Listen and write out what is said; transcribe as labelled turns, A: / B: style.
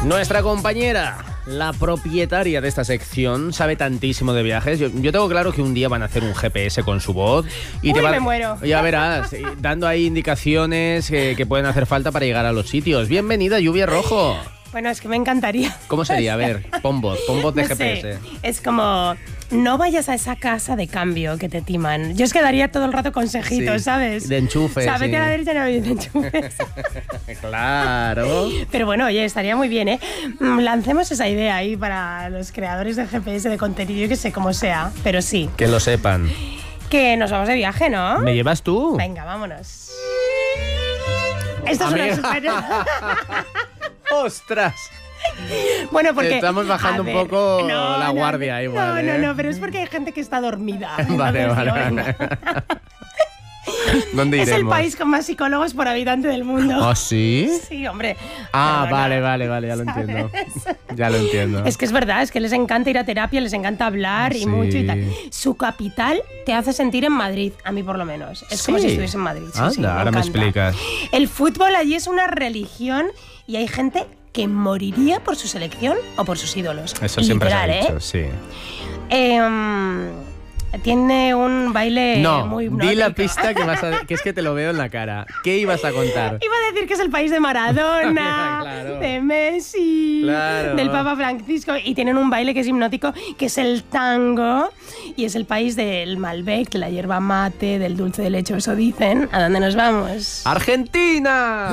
A: Nuestra compañera, la propietaria de esta sección, sabe tantísimo de viajes. Yo tengo claro que un día van a hacer un GPS con su voz y
B: me muero.
A: Ya verás, dando ahí indicaciones que pueden hacer falta para llegar a los sitios. Bienvenida, Lluvia Rojo.
B: Bueno, es que me encantaría.
A: ¿Cómo sería? A ver, pon voz de
B: no
A: GPS.
B: Sé, es como, no vayas a esa casa de cambio que te timan. Yo es que daría todo el rato consejitos,
A: Sí,
B: ¿sabes?
A: de enchufes.
B: Sabes
A: Sí.
B: que a la derecha no hay de enchufes.
A: Claro.
B: Pero bueno, oye, estaría muy bien, ¿eh? Lancemos esa idea ahí para los creadores de GPS, de contenido, yo que sé, como sea. Pero sí.
A: Que lo sepan.
B: Que nos vamos de viaje, ¿no?
A: ¿Me llevas tú?
B: Venga, vámonos. Esto es una super...
A: ¡Ostras!
B: Bueno, porque...
A: Estamos bajando un poco la guardia igual,
B: No, pero es porque hay gente que está dormida.
A: Vale. ¿Dónde iremos?
B: Es el país con más psicólogos por habitante del mundo.
A: ¿Ah, sí?
B: Sí, hombre.
A: Ah,
B: Perdona,
A: vale, ya lo
B: ¿sabes?
A: entiendo. Ya lo entiendo.
B: Es que es verdad, es que les encanta ir a terapia, les encanta hablar y
A: Sí.
B: mucho y tal. Su capital te hace sentir en Madrid, a mí por lo menos. Es como
A: Sí.
B: si estuviese en Madrid. Sí,
A: Anda,
B: sí,
A: ahora me
B: encanta.
A: explicas.
B: El fútbol allí es una religión y hay gente que moriría por su selección o por sus ídolos.
A: Eso siempre se ha
B: Literal,
A: dicho, sí.
B: Tiene un baile
A: No,
B: muy
A: di
B: hipnótico.
A: la pista que es que te lo veo en la cara. ¿Qué ibas a contar?
B: Iba a decir que es el país de Maradona,
A: Claro.
B: de Messi,
A: Claro.
B: del Papa Francisco, y tienen un baile que es hipnótico, que es el tango, y es el país del Malbec, de la hierba mate, del dulce de leche, eso dicen. ¿A dónde nos vamos?
A: ¡Argentina!